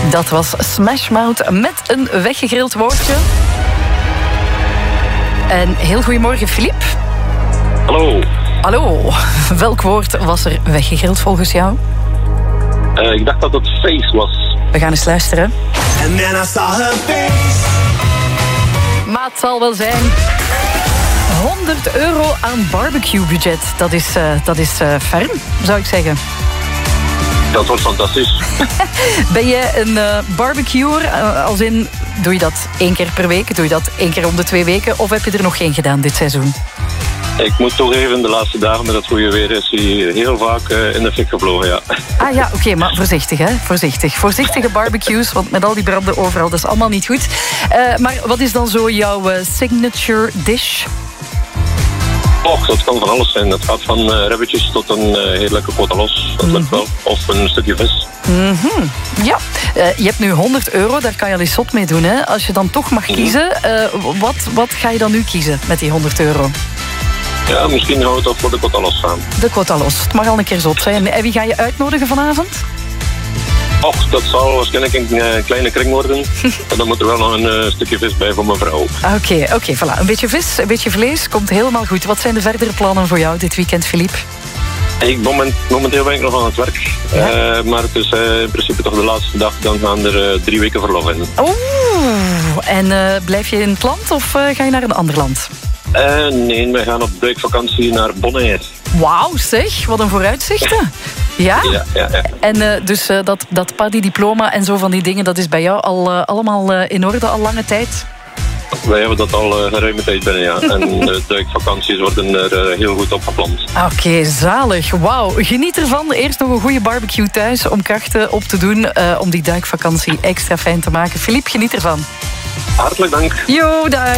Dat was Smash Mouth met een weggegrild woordje. En heel goedemorgen, Filip. Hallo. Hallo. Welk woord was er weggegrild volgens jou? Ik dacht dat het face was. We gaan eens luisteren. Maar het zal wel zijn. €100 aan barbecue-budget. Dat is ferm, zou ik zeggen. Dat wordt fantastisch. Ben je een barbecuer? Als in, doe je dat 1 keer per week? Doe je dat 1 keer om de 2 weken? Of heb je er nog geen gedaan dit seizoen? Ik moet toegeven, de laatste dagen met het goede weer is hij heel vaak in de fik gevlogen, ja. Ah ja, oké, maar voorzichtig, hè? Voorzichtig. Voorzichtige barbecues, want met al die branden overal, dat is allemaal niet goed. Maar wat is dan zo jouw signature dish? Och, dat kan van alles zijn. Het gaat van ribbetjes tot een heerlijke cotalos. Dat lukt wel. Of een stukje vis. Ja, je hebt nu €100, daar kan je al eens zot mee doen, hè? Als je dan toch mag kiezen, wat ga je dan nu kiezen met die €100? Ja, misschien gaan we toch voor de cotalos gaan. De cotalos, het mag al een keer zot zijn. En wie ga je uitnodigen vanavond? Och, dat zal waarschijnlijk een kleine kring worden. En dan moet er wel nog een stukje vis bij voor mijn vrouw. Oké, voilà. Een beetje vis, een beetje vlees, komt helemaal goed. Wat zijn de verdere plannen voor jou dit weekend, Filip? Momenteel ben ik nog aan het werk. Ja? Maar het is in principe toch de laatste dag. Dan gaan er 3 weken verlof in. Oeh, en blijf je in het land of ga je naar een ander land? Nee, wij gaan op duikvakantie naar Bonaire. Wauw, zeg, wat een vooruitzichten. Ja? Ja. En dus dat PADI-diploma en zo van die dingen, dat is bij jou al allemaal in orde, al lange tijd? Wij hebben dat al geruime tijd binnen, ja. En de duikvakanties worden er heel goed op gepland. Oké, zalig. Wauw. Geniet ervan. Eerst nog een goede barbecue thuis om krachten op te doen, om die duikvakantie extra fijn te maken. Filip, geniet ervan. Hartelijk dank. Jo, dag.